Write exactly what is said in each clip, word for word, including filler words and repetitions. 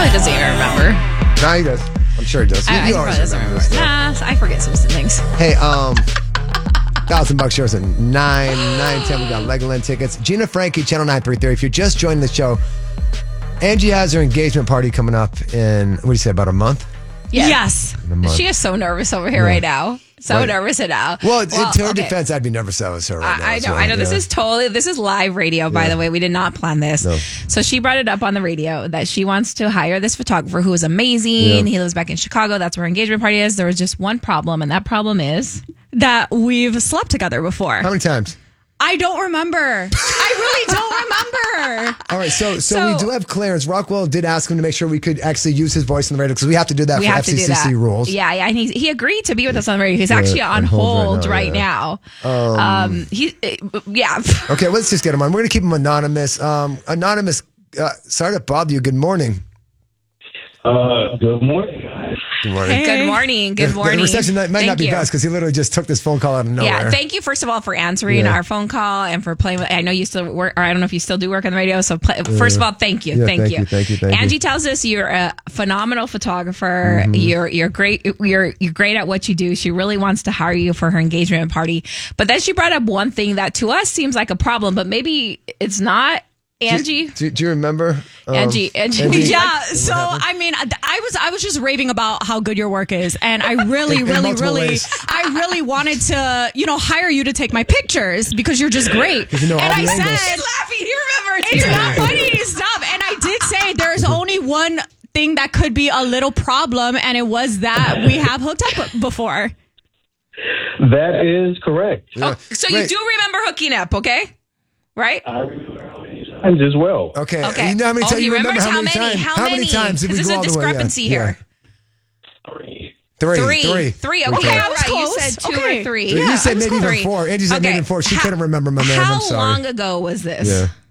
probably doesn't even remember. Nah, he does. I'm sure he does. I, You- I you probably always doesn't remember remember. this stuff. Nah, I forget some things. Hey, um, thousand bucks yours at nine, nine, ten. We got Legoland tickets. Gina Frankie, Channel nine three thirty. If you're just joining the show, Angie has her engagement party coming up in, what do you say, about a month? Yeah. Yes. In a month. She is so nervous over here Yeah. right now. So Right. nervous right now. Well, to her okay. defense, I'd be nervous that was her right now. I, I as know, well. I know. This Yeah. is totally, this is live radio, by Yeah. the way. We did not plan this. No. So she brought it up on the radio that she wants to hire this photographer who is amazing. Yeah. He lives back in Chicago. That's where her engagement party is. There was just one problem, and that problem is That we've slept together before. How many times? I don't remember. I really don't remember. All right, so, so So- we do have clearance. Rockwell did ask him to make sure we could actually use his voice on the radio because we have to do that we for have F to C C do C that. rules. Yeah, yeah. And he, he agreed to be with us on the radio. He's actually on on hold hold right right now, now. Um, he, uh, yeah. Okay, let's just get him on. We're going to keep him anonymous. Um, anonymous, uh, sorry to bother you. Good morning. Uh, good morning, guys. Good morning. Good morning. Good The- morning. The reception might might Thank not be you. best because he literally just took this phone call out of nowhere. Yeah, thank you first of all for answering Yeah. our phone call and for playing. With, I know you still work, or I don't know if you still do work on the radio. So play, first of all, thank you, Yeah, thank, thank you. you, thank you, thank you. Angie tells us you're a phenomenal photographer. Mm-hmm. You're you're great. You're you're great at what you do. She really wants to hire you for her engagement party. But then she brought up one thing that to us seems like a problem, but maybe it's not. Angie, Do, do you remember? um, Angie, Angie, Angie? Yeah, so I mean, I was I was just raving about how good your work is, and I really, In- in really, multiple really, ways. I really wanted to, you know, hire you to take my pictures because you're just great. you know all and the I angles. said, laughing. You remember? it's not funny, stop. And I did say there's only one thing that could be a little problem, and it was that we have hooked up before. That is correct. Yeah. So you Wait, do remember hooking up, okay? Right? I remember how many times as well. Okay. Okay. You know how many Oh, times? he you remember remembers how how many, many? times? How many many? times did we 'Cause go there's a all the way? Yeah. discrepancy Yeah. here. Three. Three. Three. Three. Three. Okay. Okay, I all was right. You close. said two Okay. or three. Yeah, you said I was maybe even Three. four. Angie said Okay. maybe four. She How- couldn't remember, my man. How I'm sorry. long ago was this?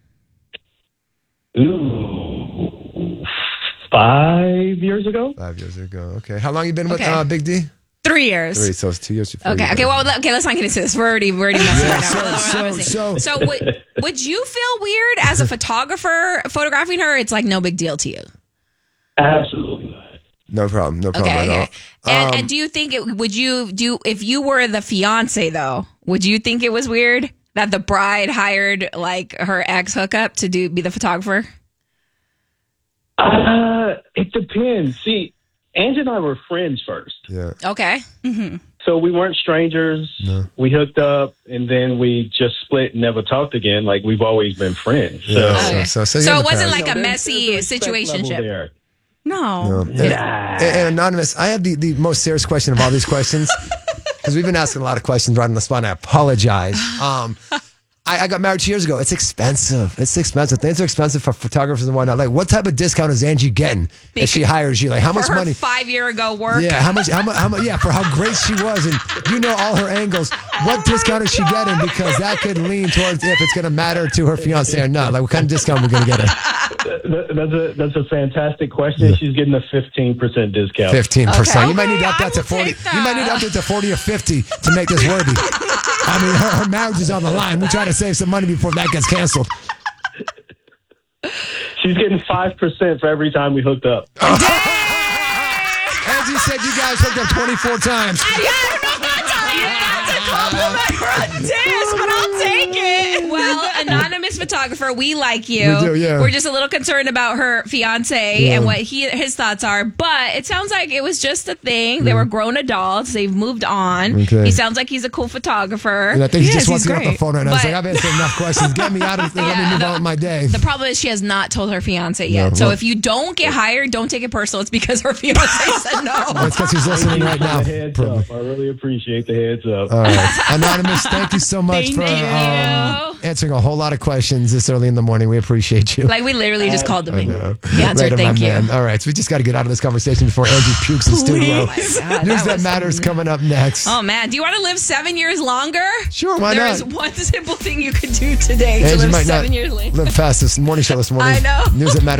Yeah. Ooh. Five years ago? Five years ago. Okay. How long you been with Okay. uh, Big D? Three years. Three. So it's two years before. Okay. you Okay. got- Well. let- Okay. Let's not get into this. We're already. We're already messing Yeah, right so- now. We're so- not- so- so would would you feel weird as a photographer photographing her? It's like no big deal to you. Absolutely not. No problem. No problem Okay. at Okay. all. And, Um, and do you think it would you do if you were the fiance though? Would you think it was weird that the bride hired like her ex hookup to do be the photographer? Uh, it depends. See, Angie and I were friends first. yeah. Okay. So we weren't strangers. No. We hooked up, and then we just split and never talked again. Like, we've always been friends. So, Yeah. Okay. So, so, So you it wasn't understand. like a There's- messy there's a respect level situationship. there. No. And, and, and Anonymous, I have the, the most serious question of all these questions because we've been asking a lot of questions right on the spot. And I apologize. Um, I, I got married two years ago. It's expensive. It's expensive. Things are expensive for photographers and whatnot. Like, what type of discount is Angie getting if she hires you? Like, how For much her money? five year ago work. Yeah, how much? How much? How much? Yeah, for how great she was, and you know all her angles. What discount is she getting? Because that could lean towards if it's going to matter to her fiance or not. Like, what kind of discount we're going to get her? That- That's a that's a fantastic question. She's getting a fifteen percent discount. Fifteen percent. Okay. You might need to up Okay, that to I will forty. take that. You might need to up it to forty or fifty to make this worthy. I mean, her, her marriage is on the line. We try to save some money before that gets canceled. She's getting five percent for every time we hooked up. As you said, you guys hooked up twenty-four times. But I'll take it. Well, anonymous photographer, we like you. We do, yeah. We're just a little concerned about her fiance Yeah. and what he his thoughts are. But it sounds like it was just a thing. They were grown adults. They've moved on. Okay. He sounds like he's a cool photographer. And I think he Yes, just wants to he's get off the great. phone right now. He's But- like, I've answered enough questions. Get me out of this. Let Yeah, me move the- on with my day. The problem is she has not told her fiance yet. No, so well- if you don't get hired, don't take it personal. It's because her fiance said no. That's because he's listening right now. The heads up. I really appreciate the heads up. All right. Anonymous, thank you so much Thank for you. um, answering a whole lot of questions this early in the morning. We appreciate you. Like we literally just called him. I and know. He answered, Later, my thank you. man. All right, so we just got to get out of this conversation before Angie pukes in studio. Oh my God, News that that, was- matters coming up next. Oh man, do you want to live seven years longer? Sure, why There not? is one simple thing you could do today to Angie live might seven not years later. live past this morning show this morning. I know. News that matters.